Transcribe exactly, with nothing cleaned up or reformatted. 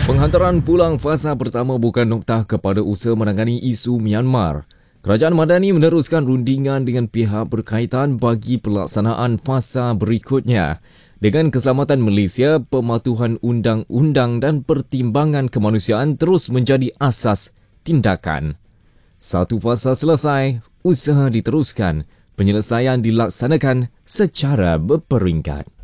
Penghantaran pulang fasa pertama bukan noktah kepada usaha menangani isu Myanmar. Kerajaan Madani meneruskan rundingan dengan pihak berkaitan bagi pelaksanaan fasa berikutnya. Dengan keselamatan Malaysia, pematuhan undang-undang dan pertimbangan kemanusiaan terus menjadi asas tindakan. Satu fasa selesai, usaha diteruskan. Penyelesaian dilaksanakan secara berperingkat.